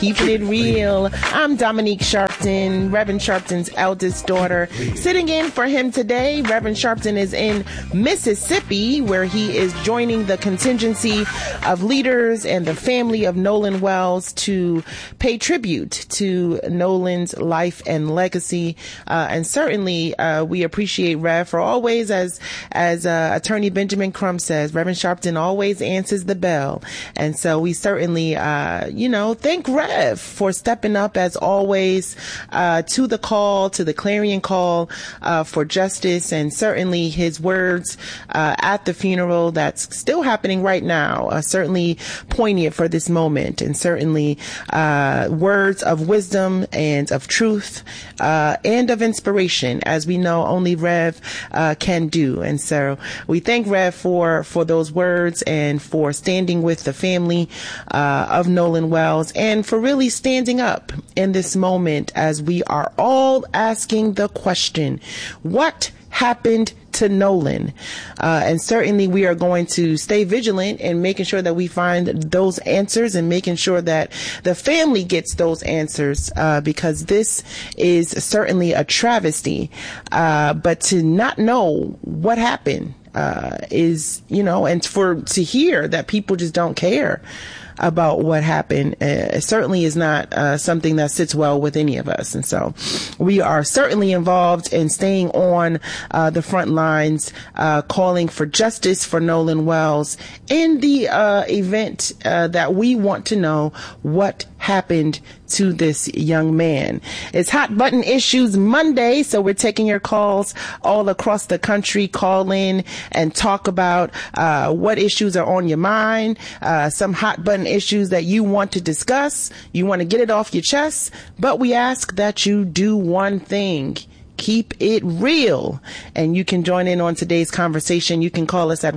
Keeping It Real. I'm Dominique Sharpton, Reverend Sharpton's eldest daughter. Sitting in for him today, Reverend Sharpton is in Mississippi, where he is joining the contingency of leaders and the family of Nolan Wells to pay tribute to Nolan's life and legacy. And certainly, we appreciate Rev for always, as Attorney Benjamin Crumb says, Reverend Sharpton always answers the bell. And so we certainly, thank Rev for stepping up as always, to the call, to the clarion call, for justice, and certainly his words, at the funeral that's still happening right now, certainly poignant for this moment, and certainly, words of wisdom and of truth, and of inspiration, as we know only Rev, can do. And so we thank Rev for those words and for standing with the family, of Nolan Wells, and for really standing up in this moment as we are all asking the question, what happened to Nolan? And certainly we are going to stay vigilant in making sure that we find those answers and making sure that the family gets those answers, because this is certainly a travesty. But to not know what happened, is, and to hear that people just don't care about what happened, certainly is not something that sits well with any of us. And so we are certainly involved in staying on the front lines, calling for justice for Nolan Wells in the event that we want to know what happened to this young man. It's Hot Button Issues Monday, so we're taking your calls all across the country. Call in and talk about what issues are on your mind, some hot button issues that you want to discuss. You want to get it off your chest, but we ask that you do one thing. Keep it real. And you can join in on today's conversation. You can call us at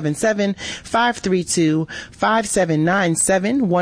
1-877-532-5797,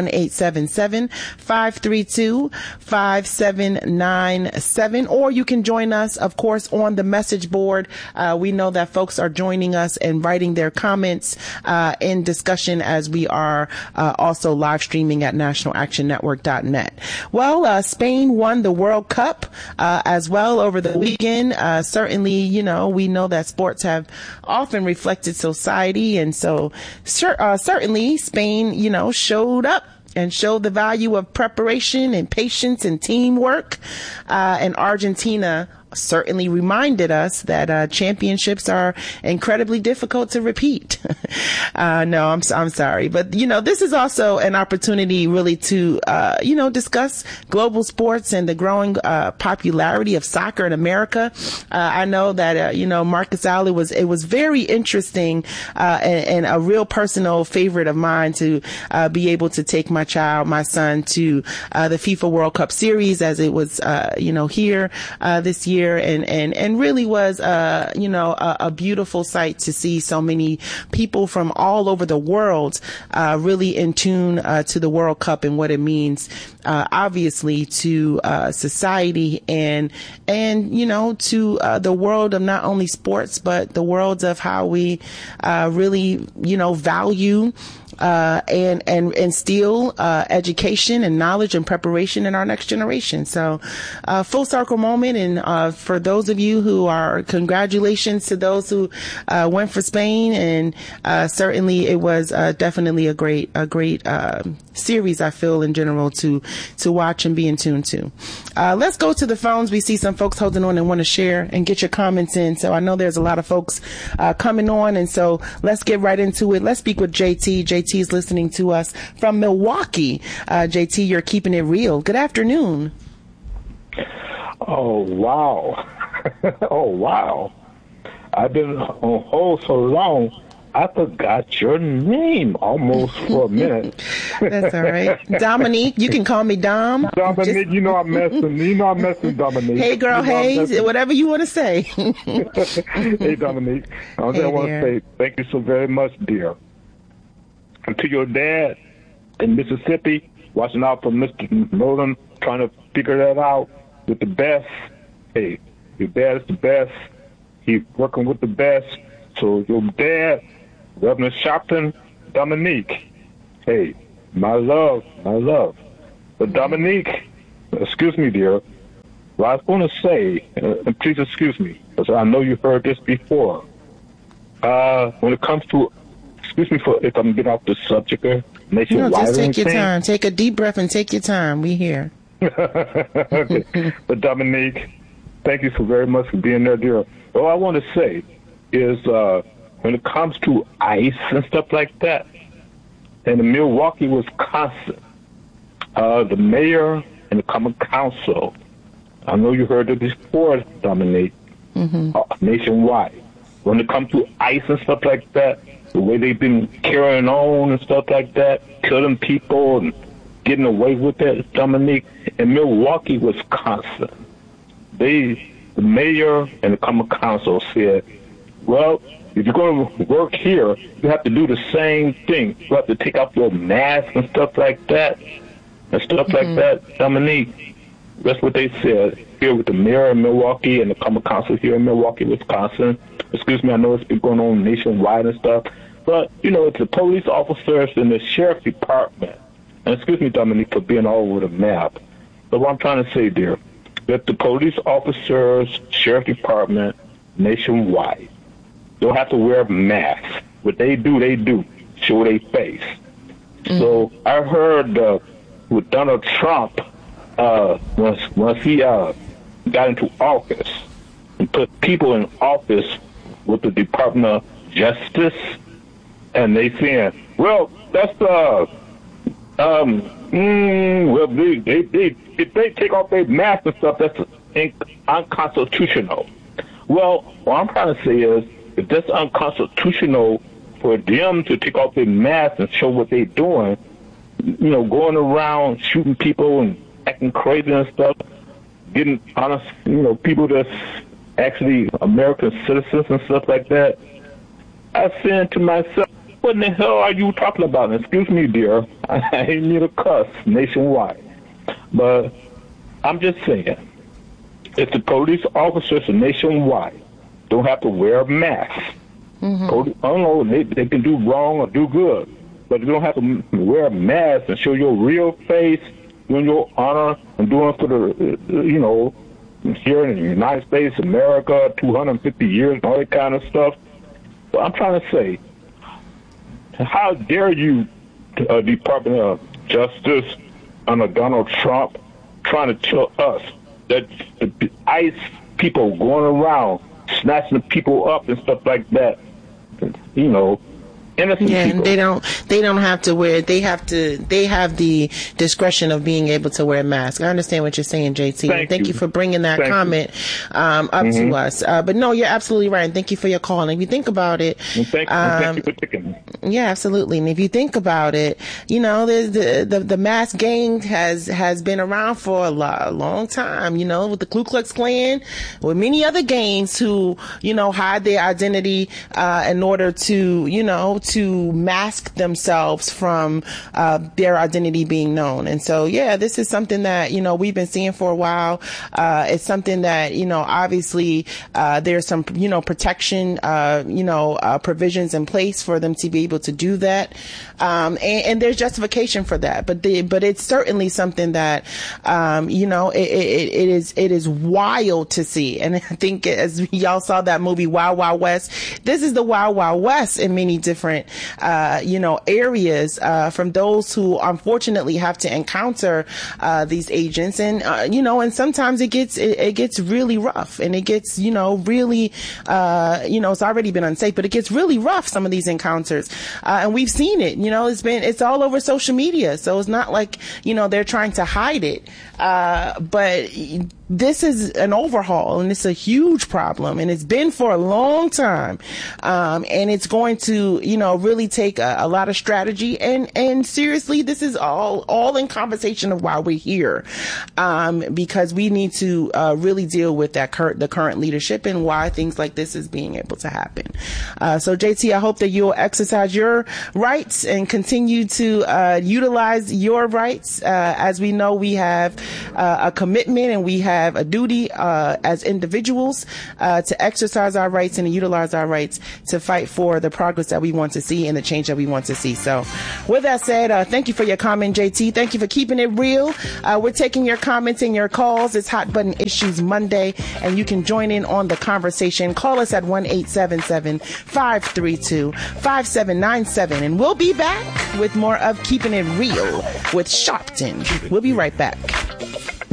1-877-532-5797, or you can join us, of course, on the message board. We know that folks are joining us and writing their comments in discussion as we are also live streaming at nationalactionnetwork.net. Well, Spain won the World Cup as well over the weekend. Certainly, we know that sports have often reflected society. And so certainly Spain, showed up and showed the value of preparation and patience and teamwork. And Argentina certainly reminded us that championships are incredibly difficult to repeat. No, I'm sorry. But, this is also an opportunity really to, discuss global sports and the growing popularity of soccer in America. I know that, Marcus Alley it was very interesting and a real personal favorite of mine to be able to take my son to the FIFA World Cup Series as it was, here this year. And really was, a beautiful sight to see so many people from all over the world, really in tune, to the World Cup and what it means, obviously to, society and, to, the world of not only sports, but the world of how we, really, value, and instill, education and knowledge and preparation in our next generation. So, full circle moment. And, for those of you who are, congratulations to those who, went for Spain. And, certainly it was, definitely a great, series, I feel, in general to watch and be in tune to. Let's go to the phones. We see some folks holding on and want to share and get your comments in. So I know there's a lot of folks, coming on. And so let's get right into it. Let's speak with JT. JT is listening to us from Milwaukee. JT, you're keeping it real. Good afternoon. Oh, wow. Oh, wow. I've been on hold so long, I forgot your name almost for a minute. That's all right. Dominique, you can call me Dom. Dominique, I'm messing Dominique. Hey, girl, hey, whatever you want to say. Hey, Dominique. I want to say thank you so very much, dear. And to your dad in Mississippi, watching out for Mr. Nolan, trying to figure that out with the best. Hey, your dad is the best. He's working with the best. So your dad, Reverend Sharpton, Dominique, hey, my love. But Dominique, excuse me, dear. What I was going to say, and please excuse me, because I know you heard this before. When it comes to, excuse me for if I'm getting off the subject here, nationwide. No, just take your time. Take a deep breath and take your time. We here. Okay. But Dominique, thank you so very much for being there, dear. All I want to say is when it comes to ICE and stuff like that, in Milwaukee, Wisconsin, the mayor and the common council, I know you heard it before, Dominique, nationwide. When it comes to ICE and stuff like that, the way they've been carrying on and stuff like that, killing people and getting away with it, Dominique, in Milwaukee, Wisconsin, the mayor and the common council said, well, if you're going to work here, you have to do the same thing. You have to take off your mask and stuff like that, Dominique. That's what they said here with the mayor in Milwaukee and the common council here in Milwaukee, Wisconsin. Excuse me, I know it's been going on nationwide and stuff. But, you know, it's the police officers and the sheriff department. And excuse me, Dominique, for being all over the map. But what I'm trying to say, dear, that the police officers, sheriff department, nationwide, don't have to wear masks. What they do, show their face. So I heard with Donald Trump, once he got into office and put people in office with the Department of Justice, and they saying, well, that's well, if they take off their mask and stuff, that's unconstitutional. Well, what I'm trying to say is, if that's unconstitutional for them to take off their mask and show what they're doing, you know, going around shooting people and acting crazy and stuff, getting honest, you know, people that's actually American citizens and stuff like that, I said to myself, what in the hell are you talking about? And excuse me, dear, I ain't need a cuss nationwide. But I'm just saying, if the police officers nationwide don't have to wear a mask, I don't know, they can do wrong or do good, but you don't have to wear a mask and show your real face, doing your honor and doing for the, you know, here in the United States, America, 250 years and all that kind of stuff. But I'm trying to say, how dare you, Department of Justice under Donald Trump, trying to tell us that the ICE people going around snatching people up and stuff like that, you know, innocent people. And they don't have to wear. They have the discretion of being able to wear a mask. I understand what you're saying, JT. Thank you for bringing that comment up to us. But no, you're absolutely right. And thank you for your call. And if you think about it, thank you for taking me. Yeah, absolutely. And if you think about it, you know, the mask gang has been around for a long time. You know, with the Ku Klux Klan, with many other gangs who, you know, hide their identity in order to, you know, to mask themselves from their identity being known. And so, yeah, this is something that, you know, we've been seeing for a while. It's something that, you know, obviously there's some, you know, protection, provisions in place for them to be able to do that. And there's justification for that. But it's certainly something that, you know, it is wild to see. And I think as y'all saw that movie, Wild Wild West, this is the Wild Wild West in many different areas from those who unfortunately have to encounter these agents, and and sometimes it gets really rough, and it gets really it's already been unsafe, but it gets really rough, some of these encounters, and we've seen it. It's all over social media, so it's not like they're trying to hide it, but this is an overhaul, and it's a huge problem, and it's been for a long time, and it's going to really take a lot of strategy, and seriously, this is all in conversation of why we're here, because we need to really deal with the current leadership and why things like this is being able to happen. So JT, I hope that you'll exercise your rights and continue to utilize your rights. As we know, we have a commitment and we have a duty as individuals to exercise our rights and utilize our rights to fight for the progress that we want to to see and the change that we want to see. So with that said, thank you for your comment, JT. Thank you for keeping it real. We're taking your comments and your calls. It's Hot Button Issues Monday, and you can join in on the conversation. Call us at 1-877-532-5797, and we'll be back with more of Keeping It Real with Sharpton. We'll be right back.